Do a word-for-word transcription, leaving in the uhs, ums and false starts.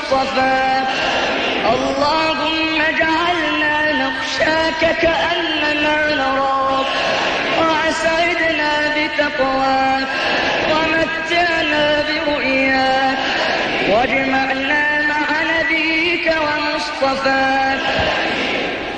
اصطفاك. اللهم اجعلنا نخشاك كأننا نراك، وأسعدنا بتقواك، ومتعنا برؤياك، واجمعنا مع نبيك ومصطفاك